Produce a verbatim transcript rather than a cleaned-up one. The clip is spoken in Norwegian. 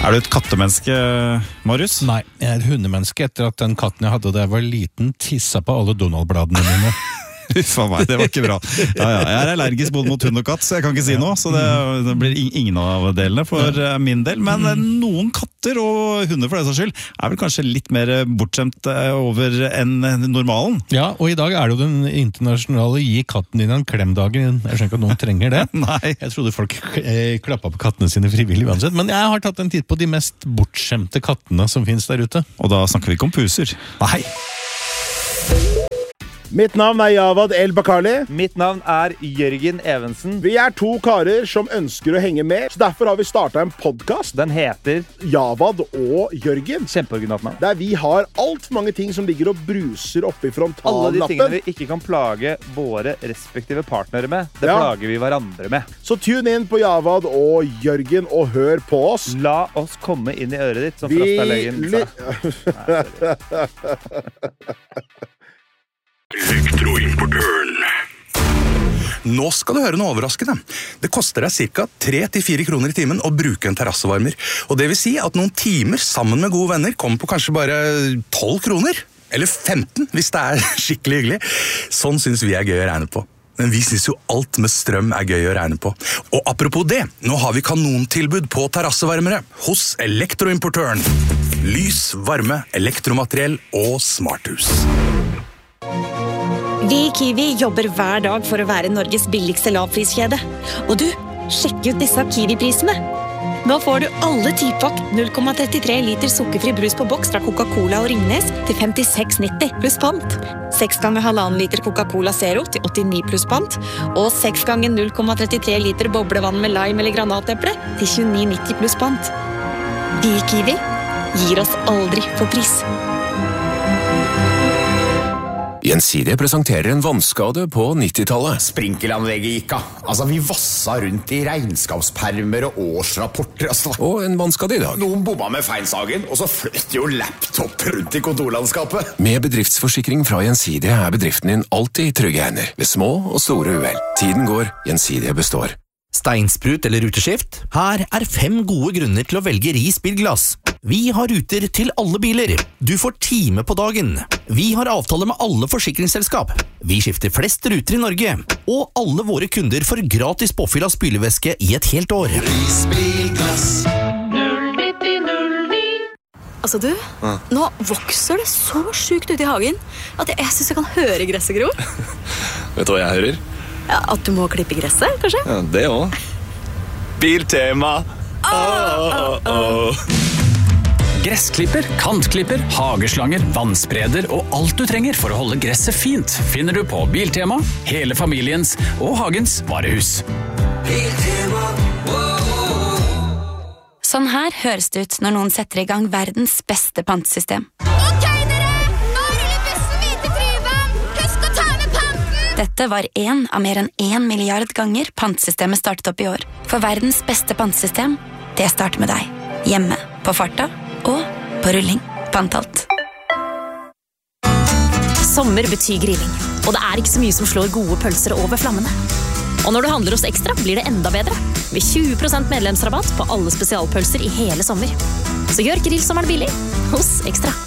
Er du et kattemenneske, Marius? Nei, jeg er et hundemenneske etter at den katten jeg hadde da jeg var liten tissa på alle Donald-bladene mine. Uffa meg, det var ikke bra. Ja, ja, jeg er allergisk både mot hund og katt, så jeg kan ikke si noe. Så det, det blir ingen av delene for min del. Men noen katter og hunder for det saks skyld er vel kanskje litt mer bortskjemt over enn normalen. Ja, og i dag er det jo den internasjonale gi katten din en klemdagen. Jeg skjønner ikke at noen trenger det. Nei. Jeg trodde folk eh, klappet på kattene sine frivillig uansett. Men jeg har tatt en titt på de mest bortskjemte kattene som finnes der ute. Og da snakker vi ikke om puser. Nei. Mitt navn er Javad El Bakali. Mitt navn er Jørgen Evensen. Vi er to karer som ønsker å henge med, så derfor har vi startet en podcast. Den heter Javad og Jørgen. Kjempeoriginalt navn. Der vi har alt for mange ting som ligger og bruser oppe i frontalnappen. Alle de tingene vi ikke kan plage våre respektive partnere med, det Ja. plager vi hverandre med. Så tune inn på Javad og Jørgen og hør på oss. La oss komme inn i øret ditt, som Vi Frastalegen ly- sa. Nei, sorry. Elektroimportøren. Nå skal du høre noe overraskende. Det koster deg cirka tre til fire kroner i timen å bruke en terrassevarmer. Og det vil si at noen timer sammen med gode venner kommer på kanskje bare tolv kroner. Eller femten, hvis det er skikkelig hyggelig. Sånn synes vi er gøy å regne på. Men vi synes jo alt med strøm er gøy å regne på. Og apropos det, nå har vi kanontilbud på terrassevarmere hos Elektroimportøren. Lys, varme, elektromateriell og smarthus. Vi i Kiwi jobber hver dag for å være Norges billigste lavpriskjede. Og du, sjekk ut disse Kiwi-prisene. Nå får du alle tipakk null komma trettitre liter sukkerfri brus på boks fra Coca-Cola og Ringnes til femtiseks nitti pluss pant. seks ganger halvannen liter Coca-Cola Zero til åttini pluss pant. Og seks ganger null komma trettitre liter boblevann med lime eller granateple til tjueni nitti pluss pant. Vi i Kiwi gir oss aldri for pris. Gjensidige presenterer en vannskade på nittitallet. Sprinkelanlegget gikk av. Altså, vi vassa rundt i regnskapspermer og årsrapporter. Altså. Og en vannskade i dag. Noen bomma med feilsagen, og så fløtt jo laptop rundt i kontorlandskapet. Med bedriftsforsikring fra Gjensidige er bedriften din alltid i trygge hender, ved små og store uhell. Tiden går, Gjensidige består. Steinsprut eller ruteskift? Her er fem gode grunner til å velge Ris bilglass. Vi har ruter til alle biler. Du får time på dagen. Vi har avtaler med alle forsikringsselskap. Vi skifter flest ruter i Norge. Og alle våre kunder får gratis påfyll av spylevæske i et helt år. Ris bilglass. null nitti null ni. Altså du, ja. Nå vokser det så sykt ut i hagen at jeg, jeg synes jeg kan høre gresset gro. Vet du hva jeg hører? Ja, at du må klippe gresset, kanskje? Ja, det også. Biltema. Åh, åh, åh. Gressklipper, kantklipper, hageslanger, vannspreder og alt du trenger for å holde gresset fint finner du på Biltema, hele familiens og hagens varehus. Biltema. Sånn her høres det ut når noen setter i gang verdens beste pantesystem. Ok dere, nå ruller bussen hvite Tryvann. Husk å ta med panten. Dette var en av mer enn en milliard ganger pantesystemet startet opp i år. For verdens beste pantesystem, det starter med deg. Hjemme, på farta og på rulling. Pantalt. Sommer betyr grilling, og det er ikke så mye som slår gode pølser over flammene. Og når du handler hos Ekstra, blir det enda bedre. Med tjue prosent medlemsrabatt på alle spesialpølser i hele sommer. Så gjør grillsommeren billig hos Ekstra.